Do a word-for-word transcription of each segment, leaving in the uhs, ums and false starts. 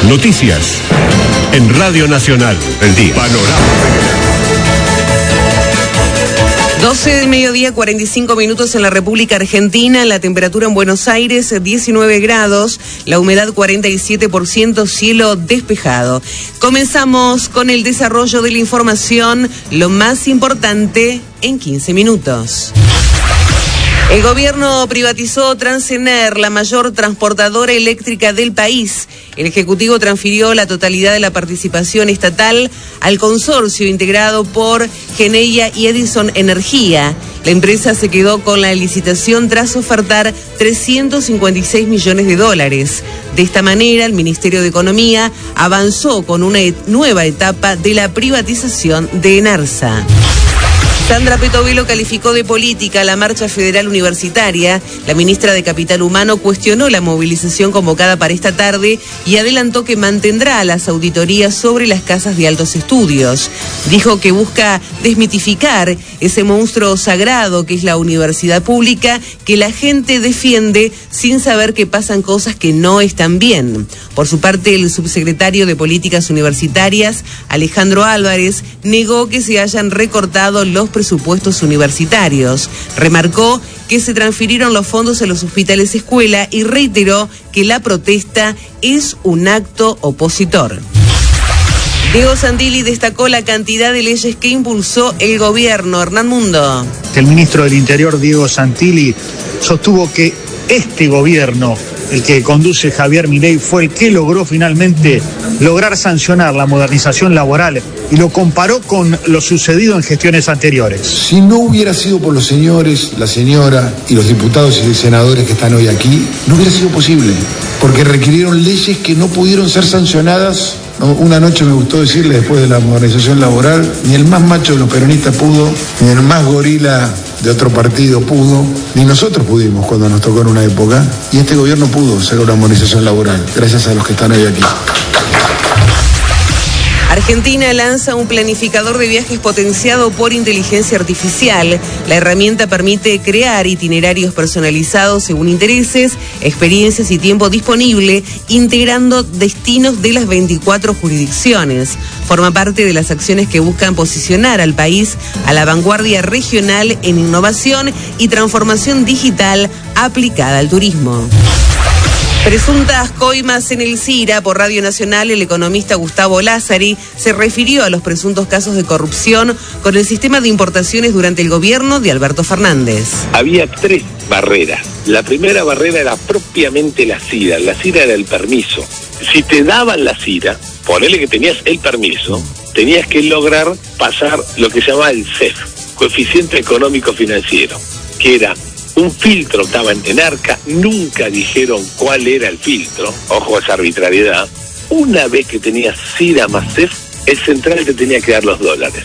Noticias en Radio Nacional. El día. Panorama. doce del mediodía, cuarenta y cinco minutos en la República Argentina. La temperatura en Buenos Aires, diecinueve grados. La humedad, cuarenta y siete por ciento. Cielo despejado. Comenzamos con el desarrollo de la información. Lo más importante en quince minutos. El gobierno privatizó Transener, la mayor transportadora eléctrica del país. El Ejecutivo transfirió la totalidad de la participación estatal al consorcio integrado por Geneia y Edison Energía. La empresa se quedó con la licitación tras ofertar trescientos cincuenta y seis millones de dólares. De esta manera, el Ministerio de Economía avanzó con una et- nueva etapa de la privatización de Enarsa. Sandra Petovelo calificó de política la marcha federal universitaria. La ministra de Capital Humano cuestionó la movilización convocada para esta tarde y adelantó que mantendrá las auditorías sobre las casas de altos estudios. Dijo que busca desmitificar ese monstruo sagrado que es la universidad pública, que la gente defiende sin saber que pasan cosas que no están bien. Por su parte, el subsecretario de Políticas Universitarias, Alejandro Álvarez, negó que se hayan recortado los presupuestos universitarios. Remarcó que se transfirieron los fondos a los hospitales escuela y reiteró que la protesta es un acto opositor. Diego Santilli destacó la cantidad de leyes que impulsó el gobierno. Hernán Mundo. El ministro del Interior, Diego Santilli, sostuvo que este gobierno, el que conduce Javier Milei, fue el que logró finalmente lograr sancionar la modernización laboral y lo comparó con lo sucedido en gestiones anteriores. Si no hubiera sido por los señores, la señora y los diputados y senadores que están hoy aquí, no hubiera sido posible, porque requirieron leyes que no pudieron ser sancionadas. Una noche me gustó decirle, después de la modernización laboral, ni el más macho de los peronistas pudo, ni el más gorila de otro partido pudo, ni nosotros pudimos cuando nos tocó en una época, y este gobierno pudo hacer una modernización laboral, gracias a los que están hoy aquí. Argentina lanza un planificador de viajes potenciado por inteligencia artificial. La herramienta permite crear itinerarios personalizados según intereses, experiencias y tiempo disponible, integrando destinos de las veinticuatro jurisdicciones. Forma parte de las acciones que buscan posicionar al país a la vanguardia regional en innovación y transformación digital aplicada al turismo. Presuntas coimas en el CIRA. Por Radio Nacional, el economista Gustavo Lázari se refirió a los presuntos casos de corrupción con el sistema de importaciones durante el gobierno de Alberto Fernández. Había tres barreras. La primera barrera era propiamente la CIRA. La CIRA era el permiso. Si te daban la CIRA, ponele que tenías el permiso, tenías que lograr pasar lo que se llamaba el C E F, coeficiente económico financiero, que era un filtro. Estaba en Enarca, nunca dijeron cuál era el filtro, ojo a esa arbitrariedad. Una vez que tenías CIRA más C E F, el central te tenía que dar los dólares.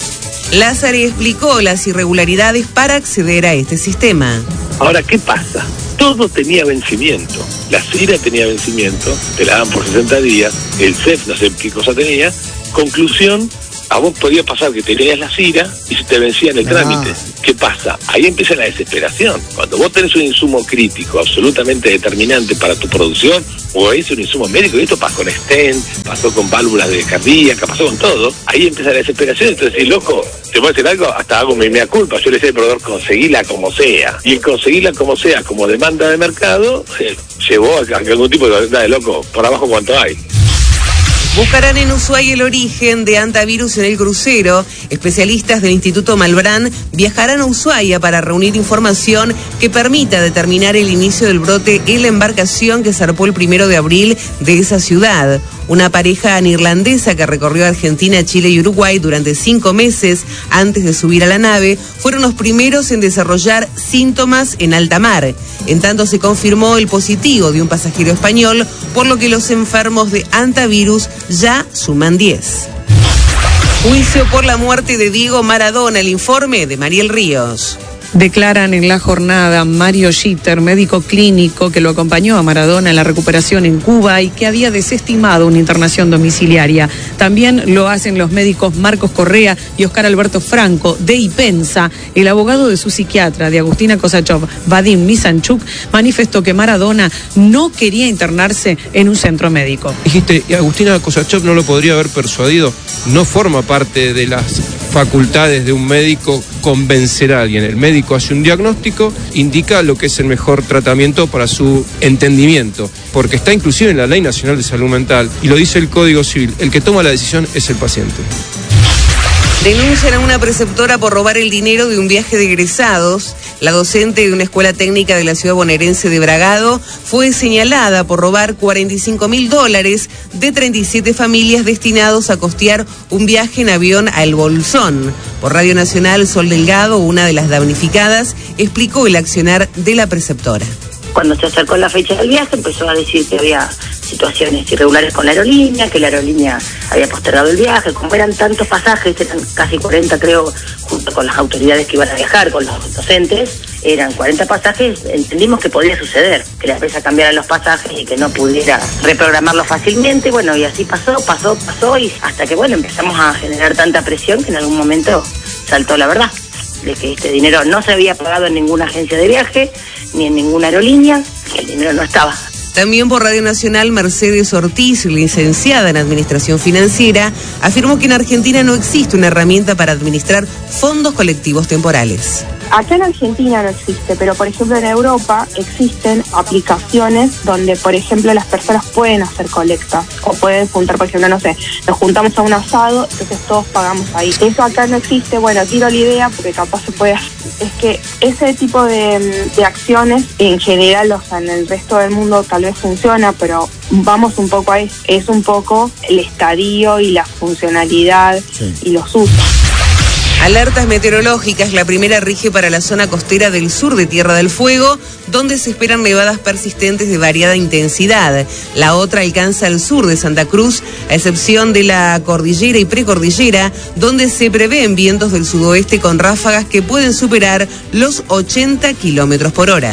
Lázari explicó las irregularidades para acceder a este sistema. Ahora, ¿qué pasa? Todo tenía vencimiento. La CIRA tenía vencimiento, te la daban por sesenta días, el C E F no sé qué cosa tenía. Conclusión, a vos podía pasar que tenías la CIRA y se te vencía en el trámite. ¿Qué pasa? Ahí empieza la desesperación. Cuando vos tenés un insumo crítico absolutamente determinante para tu producción, o es un insumo médico, y esto pasó con stent, pasó con válvulas de cardíaca, pasó con todo, ahí empieza la desesperación. Entonces, si loco, te puedo decir algo, hasta hago mi mea culpa. Yo le decía al proveedor, conseguíla como sea. Y el conseguirla como sea, como demanda de mercado, eh, llevó a que algún tipo de, de loco, por abajo cuánto hay. Buscarán en Ushuaia el origen de antivirus en el crucero. Especialistas del Instituto Malbrán viajarán a Ushuaia para reunir información que permita determinar el inicio del brote en la embarcación que zarpó el primero de abril de esa ciudad. Una pareja neerlandesa que recorrió Argentina, Chile y Uruguay durante cinco meses antes de subir a la nave fueron los primeros en desarrollar síntomas en alta mar. En tanto, se confirmó el positivo de un pasajero español, por lo que los enfermos de antivirus ya suman diez. Juicio por la muerte de Diego Maradona. El informe de Mariel Ríos. Declaran en la jornada Mario Gitter, médico clínico que lo acompañó a Maradona en la recuperación en Cuba y que había desestimado una internación domiciliaria. También lo hacen los médicos Marcos Correa y Oscar Alberto Franco de IPENSA. El abogado de su psiquiatra, de Agustina Kosachov, Vadim Misanchuk, manifestó que Maradona no quería internarse en un centro médico. Dijiste, Agustina Kosachov no lo podría haber persuadido. No forma parte de las facultades de un médico convencer a alguien. El médico hace un diagnóstico, indica lo que es el mejor tratamiento para su entendimiento, porque está inclusive en la Ley Nacional de Salud Mental y lo dice el Código Civil. El que toma la decisión es el paciente. Denuncian a una preceptora por robar el dinero de un viaje de egresados. La docente de una escuela técnica de la ciudad bonaerense de Bragado fue señalada por robar cuarenta y cinco mil dólares de treinta y siete familias destinados a costear un viaje en avión a El Bolsón. Por Radio Nacional, Sol Delgado, una de las damnificadas, explicó el accionar de la preceptora. Cuando se acercó la fecha del viaje, empezó a decir que había situaciones irregulares con la aerolínea, que la aerolínea había postergado el viaje. Como eran tantos pasajes, eran casi cuarenta creo, junto con las autoridades que iban a viajar, con los docentes, eran cuarenta pasajes, entendimos que podía suceder, que la empresa cambiara los pasajes y que no pudiera reprogramarlo fácilmente. Bueno, y así pasó, pasó, pasó, y hasta que, bueno, empezamos a generar tanta presión que en algún momento saltó la verdad de que este dinero no se había pagado en ninguna agencia de viaje, ni en ninguna aerolínea, que el dinero no estaba. También por Radio Nacional, Mercedes Ortiz, licenciada en Administración Financiera, afirmó que en Argentina no existe una herramienta para administrar fondos colectivos temporales. Acá en Argentina no existe, pero por ejemplo en Europa existen aplicaciones donde, por ejemplo, las personas pueden hacer colectas o pueden juntar, por ejemplo, no sé, nos juntamos a un asado, entonces todos pagamos ahí. Eso acá no existe. Bueno, tiro la idea porque capaz se puede hacer. Es que ese tipo de, de acciones en general, o sea, en el resto del mundo tal vez funciona, pero vamos un poco ahí. Es un poco el estadio y la funcionalidad, sí, y los usos. Alertas meteorológicas. La primera rige para la zona costera del sur de Tierra del Fuego, donde se esperan nevadas persistentes de variada intensidad. La otra alcanza al sur de Santa Cruz, a excepción de la cordillera y precordillera, donde se prevén vientos del sudoeste con ráfagas que pueden superar los ochenta kilómetros por hora.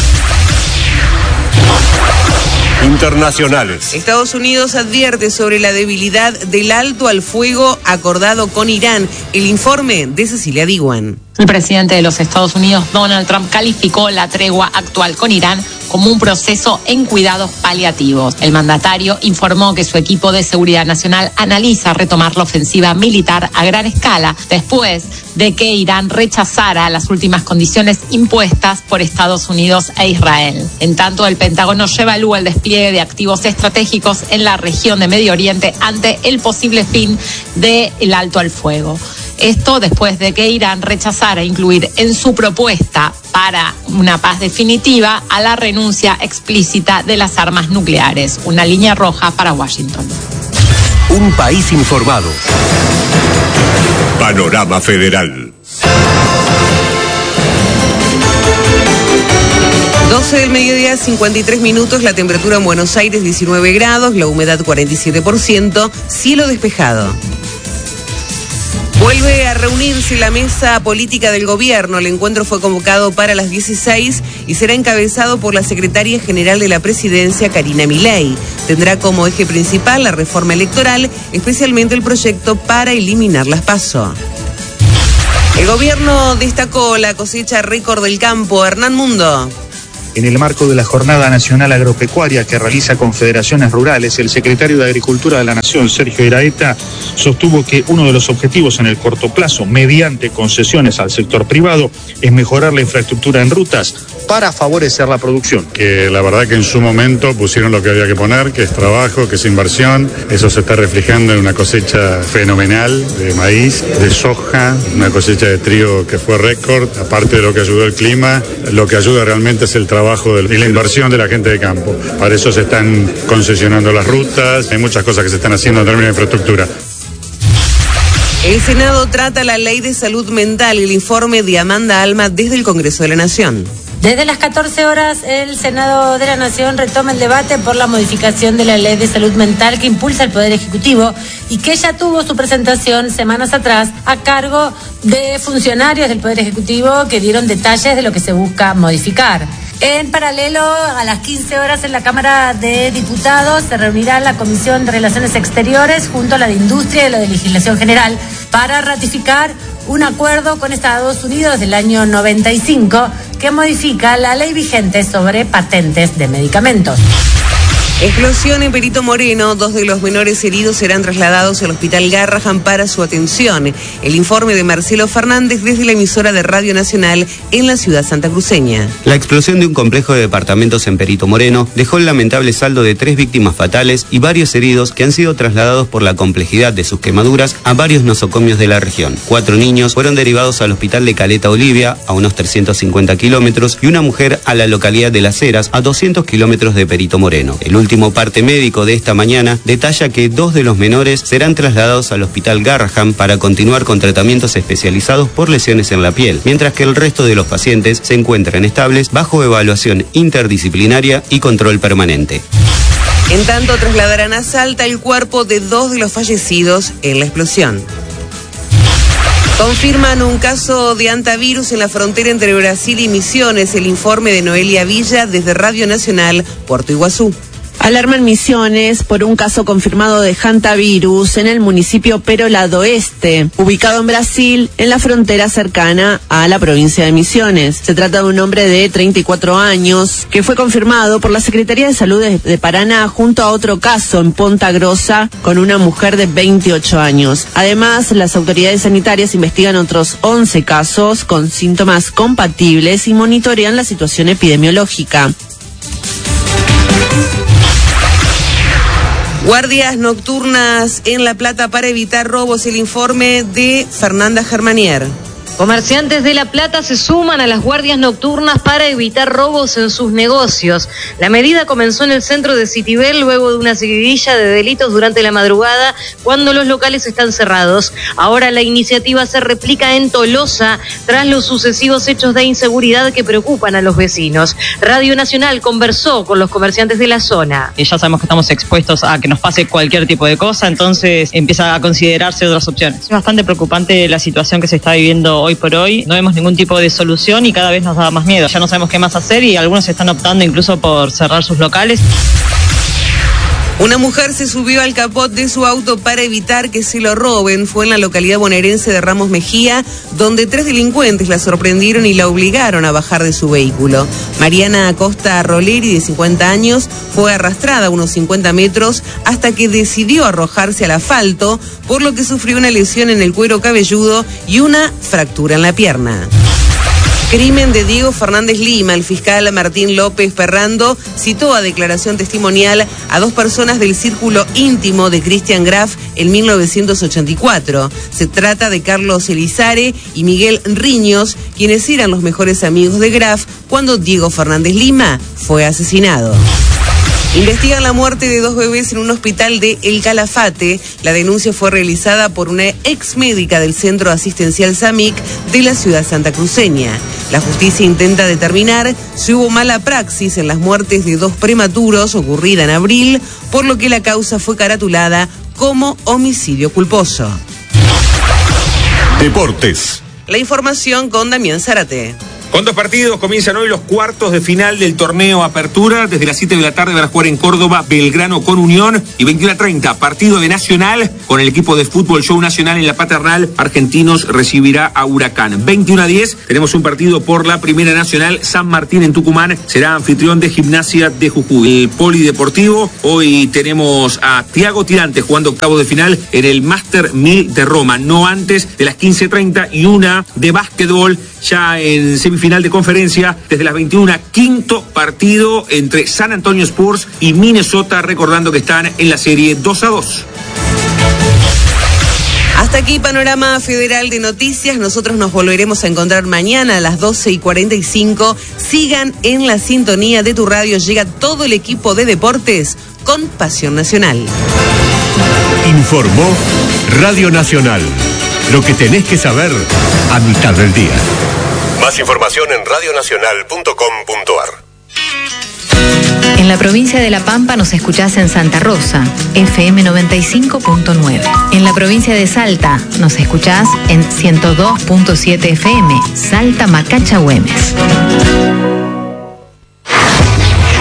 Internacionales. Estados Unidos advierte sobre la debilidad del alto al fuego acordado con Irán. El informe de Cecilia Diwan. El presidente de los Estados Unidos, Donald Trump, calificó la tregua actual con Irán como un proceso en cuidados paliativos. El mandatario informó que su equipo de seguridad nacional analiza retomar la ofensiva militar a gran escala después de que Irán rechazara las últimas condiciones impuestas por Estados Unidos e Israel. En tanto, el Pentágono reevalúa el despliegue de activos estratégicos en la región de Medio Oriente ante el posible fin del alto al fuego. Esto después de que Irán rechazara incluir en su propuesta para una paz definitiva a la renuncia explícita de las armas nucleares, una línea roja para Washington. Un país informado. Panorama Federal. doce del mediodía, cincuenta y tres minutos, la temperatura en Buenos Aires diecinueve grados, la humedad cuarenta y siete por ciento, cielo despejado. Vuelve a reunirse la mesa política del gobierno. El encuentro fue convocado para las dieciséis y será encabezado por la secretaria general de la presidencia, Karina Milei. Tendrá como eje principal la reforma electoral, especialmente el proyecto para eliminar las PASO. El gobierno destacó la cosecha récord del campo. Hernán Mundo. En el marco de la Jornada Nacional Agropecuaria que realiza Confederaciones Rurales, el secretario de Agricultura de la Nación, Sergio Iraeta, sostuvo que uno de los objetivos en el corto plazo, mediante concesiones al sector privado, es mejorar la infraestructura en rutas para favorecer la producción. Que la verdad que en su momento pusieron lo que había que poner, que es trabajo, que es inversión. Eso se está reflejando en una cosecha fenomenal de maíz, de soja, una cosecha de trigo que fue récord. Aparte de lo que ayudó el clima, lo que ayuda realmente es el trabajo y la inversión de la gente de campo. Para eso se están concesionando las rutas, hay muchas cosas que se están haciendo en términos de infraestructura. El Senado trata la ley de salud mental, el informe de Amanda Alma desde el Congreso de la Nación. Desde las catorce horas, el Senado de la Nación retoma el debate por la modificación de la Ley de Salud Mental que impulsa el Poder Ejecutivo y que ya tuvo su presentación semanas atrás a cargo de funcionarios del Poder Ejecutivo que dieron detalles de lo que se busca modificar. En paralelo, a las quince horas en la Cámara de Diputados se reunirá la Comisión de Relaciones Exteriores junto a la de Industria y la de Legislación General para ratificar un acuerdo con Estados Unidos del año noventa y cinco que modifica la ley vigente sobre patentes de medicamentos. Explosión en Perito Moreno. Dos de los menores heridos serán trasladados al Hospital Garrahan para su atención. El informe de Marcelo Fernández desde la emisora de Radio Nacional en la ciudad santacruceña. La explosión de un complejo de departamentos en Perito Moreno dejó el lamentable saldo de tres víctimas fatales y varios heridos que han sido trasladados por la complejidad de sus quemaduras a varios nosocomios de la región. Cuatro niños fueron derivados al Hospital de Caleta Olivia, a unos trescientos cincuenta kilómetros, y una mujer a la localidad de Las Heras, a doscientos kilómetros de Perito Moreno. El último parte médico de esta mañana detalla que dos de los menores serán trasladados al Hospital Garrahan para continuar con tratamientos especializados por lesiones en la piel, mientras que el resto de los pacientes se encuentran estables bajo evaluación interdisciplinaria y control permanente. En tanto, trasladarán a Salta el cuerpo de dos de los fallecidos en la explosión. Confirman un caso de hantavirus en la frontera entre Brasil y Misiones. El informe de Noelia Villa desde Radio Nacional, Puerto Iguazú. Alarman Misiones por un caso confirmado de hantavirus en el municipio Perolado Este, ubicado en Brasil, en la frontera cercana a la provincia de Misiones. Se trata de un hombre de treinta y cuatro años que fue confirmado por la Secretaría de Salud de, de Paraná junto a otro caso en Ponta Grossa con una mujer de veintiocho años. Además, las autoridades sanitarias investigan otros once casos con síntomas compatibles y monitorean la situación epidemiológica. Guardias nocturnas en La Plata para evitar robos. El informe de Fernanda Germanier. Comerciantes de La Plata se suman a las guardias nocturnas para evitar robos en sus negocios. La medida comenzó en el centro de Citibel luego de una seguidilla de delitos durante la madrugada cuando los locales están cerrados. Ahora la iniciativa se replica en Tolosa tras los sucesivos hechos de inseguridad que preocupan a los vecinos. Radio Nacional conversó con los comerciantes de la zona. Y ya sabemos que estamos expuestos a que nos pase cualquier tipo de cosa, entonces empieza a considerarse otras opciones. Es bastante preocupante la situación que se está viviendo hoy por hoy. No vemos ningún tipo de solución y cada vez nos da más miedo. Ya no sabemos qué más hacer y algunos están optando incluso por cerrar sus locales. Una mujer se subió al capot de su auto para evitar que se lo roben. Fue en la localidad bonaerense de Ramos Mejía, donde tres delincuentes la sorprendieron y la obligaron a bajar de su vehículo. Mariana Acosta Roleri, de cincuenta años, fue arrastrada unos cincuenta metros hasta que decidió arrojarse al asfalto, por lo que sufrió una lesión en el cuero cabelludo y una fractura en la pierna. Crimen de Diego Fernández Lima. El fiscal Martín López Perrando citó a declaración testimonial a dos personas del círculo íntimo de Christian Graf en mil novecientos ochenta y cuatro. Se trata de Carlos Elizare y Miguel Riños, quienes eran los mejores amigos de Graf cuando Diego Fernández Lima fue asesinado. Investigan la muerte de dos bebés en un hospital de El Calafate. La denuncia fue realizada por una ex médica del Centro Asistencial SAMIC de la ciudad santacruceña. La justicia intenta determinar si hubo mala praxis en las muertes de dos prematuros ocurrida en abril, por lo que la causa fue caratulada como homicidio culposo. Deportes. La información con Damián Zárate. Con dos partidos comienzan hoy los cuartos de final del torneo Apertura. Desde las siete de la tarde van a jugar en Córdoba Belgrano con Unión y veintiuno a treinta partido de Nacional con el equipo de Fútbol Show Nacional en la Paternal. Argentinos recibirá a Huracán. veintiuno a diez tenemos un partido por la Primera Nacional. San Martín en Tucumán será anfitrión de Gimnasia de Jujuy. El Polideportivo, hoy tenemos a Thiago Tirante jugando octavos de final en el Master mil de Roma, no antes de las quince treinta, y una de básquetbol ya en semifinal de conferencia desde las veintiuna, quinto partido entre San Antonio Spurs y Minnesota, recordando que están en la serie dos a dos. Hasta aquí Panorama Federal de Noticias. Nosotros nos volveremos a encontrar mañana a las doce y cuarenta y cinco. Sigan en la sintonía de tu radio. Llega todo el equipo de deportes con Pasión Nacional. Informó Radio Nacional. Lo que tenés que saber a mitad del día. Más información en radionacional punto com punto ar. En la provincia de La Pampa nos escuchás en Santa Rosa, F M noventa y cinco punto nueve. En la provincia de Salta nos escuchás en ciento dos punto siete F M, Salta Macacha Güemes.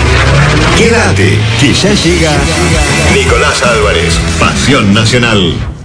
Quédate, que ya llega Nicolás Álvarez, Pasión Nacional.